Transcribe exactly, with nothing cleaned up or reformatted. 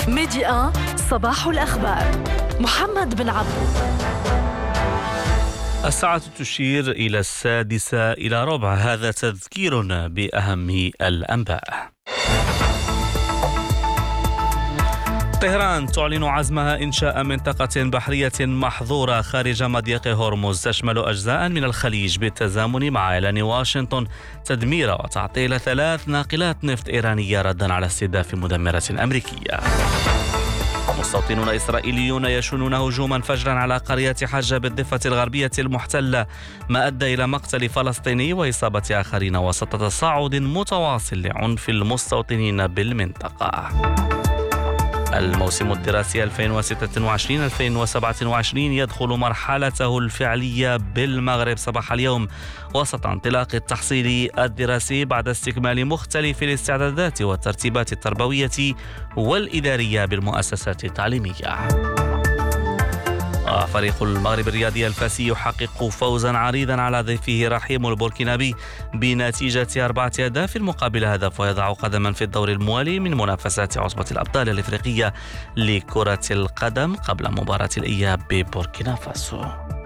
ميديا صباح الأخبار. محمد بن عبد. الساعة تشير إلى السادسة إلى ربع. هذا تذكير بأهم الأنباء. طهران تعلن عزمها إنشاء منطقة بحرية محظورة خارج مضيق هرمز تشمل أجزاء من الخليج، بالتزامن مع إعلان واشنطن تدمير وتعطيل ثلاث ناقلات نفط إيرانية ردا على استهداف مدمرة أمريكية. مستوطنون إسرائيليون يشنون هجوما فجرا على قرية حجة بالضفة الغربية المحتلة، ما أدى إلى مقتل فلسطيني وإصابة آخرين وسط تصاعد متواصل لعنف المستوطنين بالمنطقة. الموسم الدراسي ألفين وستة وعشرين ألفين وسبعة وعشرين يدخل مرحلته الفعلية بالمغرب صباح اليوم، وسط انطلاق التحصيل الدراسي بعد استكمال مختلف الاستعدادات والترتيبات التربوية والإدارية بالمؤسسات التعليمية. فريق المغرب الرياضي الفاسي يحقق فوزا عريضا على ضيفه رحيم البوركينابي بنتيجة أربعة أهداف مقابل هدف، ويضع قدما في الدور الموالي من منافسات عصبة الأبطال الإفريقية لكرة القدم قبل مباراة الإياب ببوركينا فاسو.